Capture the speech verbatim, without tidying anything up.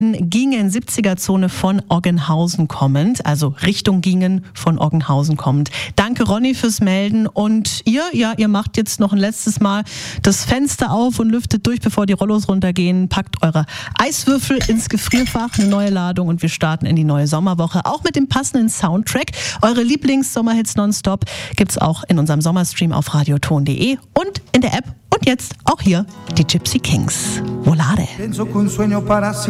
Gingen, siebziger-Zone von Oggenhausen kommend, also Richtung Gingen von Oggenhausen kommend. Danke Ronny fürs Melden und ihr, ja, ihr macht jetzt noch ein letztes Mal das Fenster auf und lüftet durch, bevor die Rollos runtergehen, packt eure Eiswürfel ins Gefrierfach, eine neue Ladung und wir starten in die neue Sommerwoche, auch mit dem passenden Soundtrack. Eure Lieblings-Sommerhits nonstop gibt's auch in unserem Sommerstream auf radioton punkt de und in der App und jetzt auch hier die Gypsy Kings. Volare.